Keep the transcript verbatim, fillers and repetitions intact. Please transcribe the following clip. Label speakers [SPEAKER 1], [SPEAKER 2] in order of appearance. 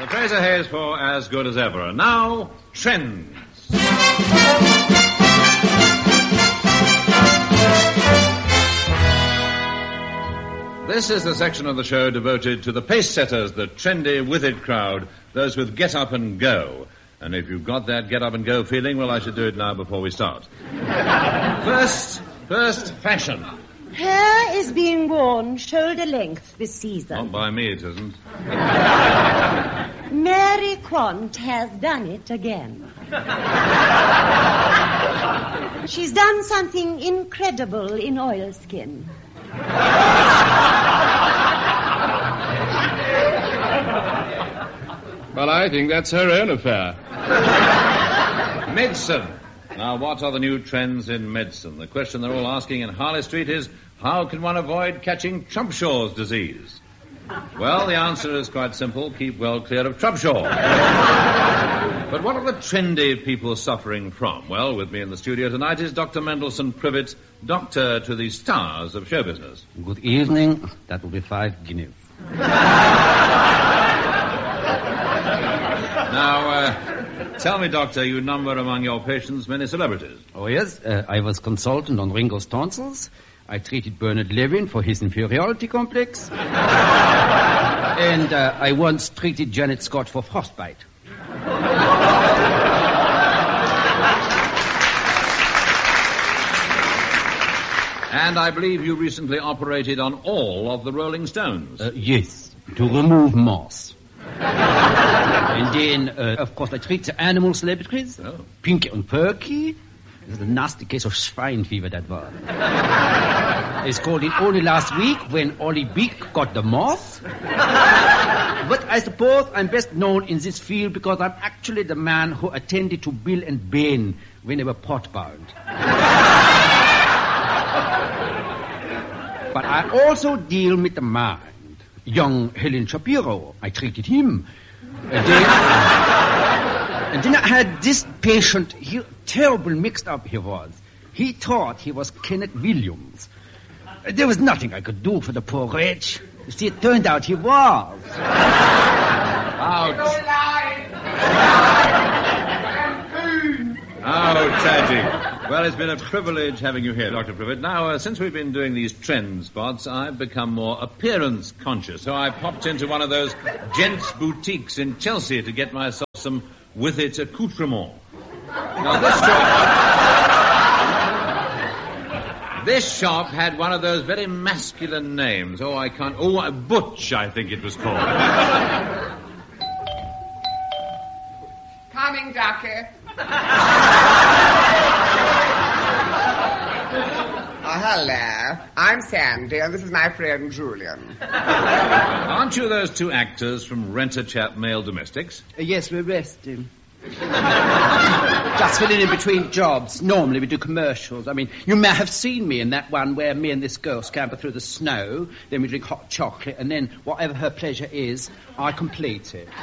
[SPEAKER 1] The Fraser Hayes for As Good As Ever. And now, Trends. This is the section of the show devoted to the pace-setters, the trendy, with-it crowd, those with get up and go. And if you've got that get up and go feeling, well, I should do it now before we start. First, first, fashion.
[SPEAKER 2] Hair is being worn shoulder length this season.
[SPEAKER 1] Not by me, it isn't.
[SPEAKER 2] Mary Quant has done it again. She's done something incredible in oilskin.
[SPEAKER 3] Well, I think that's her own affair.
[SPEAKER 1] Medicine. Now, what are the new trends in medicine? The question they're all asking in Harley Street is, how can one avoid catching Trubshaw's disease? Well, the answer is quite simple. Keep well clear of Trubshaw. But what are the trendy people suffering from? Well, with me in the studio tonight is Doctor Mendelssohn Privet, doctor to the stars of show business.
[SPEAKER 4] Good evening. That will be five guineas.
[SPEAKER 1] Now, uh, tell me, Doctor, you number among your patients many celebrities.
[SPEAKER 4] Oh, yes. Uh, I was consultant on Ringo's tonsils. I treated Bernard Levin for his inferiority complex. and uh, I once treated Janet Scott for frostbite.
[SPEAKER 1] And I believe you recently operated on all of the Rolling Stones.
[SPEAKER 4] Uh, yes, to remove moss. And then, uh, of course, I treat the animal celebrities.
[SPEAKER 1] Oh.
[SPEAKER 4] Pinky and Perky. This is a nasty case of swine fever, that was. It's called it only last week when Ollie Beak got the moth. But I suppose I'm best known in this field because I'm actually the man who attended to Bill and Ben when they were pot-bound. But I also deal with the mind. Young Helen Shapiro, I treated him. And then, and then I had this patient, he, terrible mixed up he was. He thought he was Kenneth Williams. There was nothing I could do for the poor wretch. You see, it turned out he was.
[SPEAKER 1] Ouch. How tragic. Well, it's been a privilege having you here, Doctor Privet. Now, uh, since we've been doing these trend spots, I've become more appearance conscious. So I popped into one of those gents' boutiques in Chelsea to get myself some with-it accoutrement. Now, this shop... this shop had one of those very masculine names. Oh, I can't... Oh, Butch, I think it was called.
[SPEAKER 5] Coming, Doctor. Oh, hello. I'm Sandy, and this is my friend Julian.
[SPEAKER 1] Aren't you those two actors from Rent-A-Chap Male Domestics?
[SPEAKER 4] Uh, yes, we're resting. Just filling in between jobs. Normally we do commercials. I mean, you may have seen me in that one where me and this girl scamper through the snow, then we drink hot chocolate, and then whatever her pleasure is, I complete it.